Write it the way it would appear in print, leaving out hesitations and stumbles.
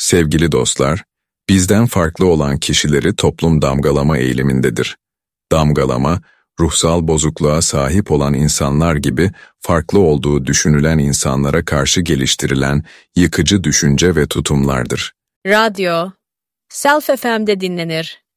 Sevgili dostlar, bizden farklı olan kişileri toplum damgalama eğilimindedir. Damgalama, ruhsal bozukluğa sahip olan insanlar gibi farklı olduğu düşünülen insanlara karşı geliştirilen yıkıcı düşünce ve tutumlardır. Radyo, Self FM'de dinlenir.